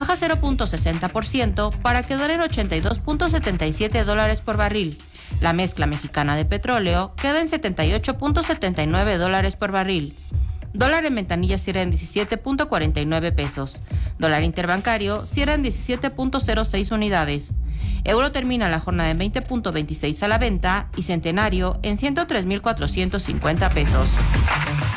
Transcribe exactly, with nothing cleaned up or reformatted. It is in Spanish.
baja cero punto sesenta por ciento para quedar en ochenta y dos punto setenta y siete dólares por barril. La mezcla mexicana de petróleo queda en setenta y ocho punto setenta y nueve dólares por barril. Dólar en ventanilla cierra en diecisiete punto cuarenta y nueve pesos. Dólar interbancario cierra en diecisiete punto cero seis unidades. Euro termina la jornada en veinte punto veintiséis a la venta y Centenario en ciento tres mil cuatrocientos cincuenta pesos.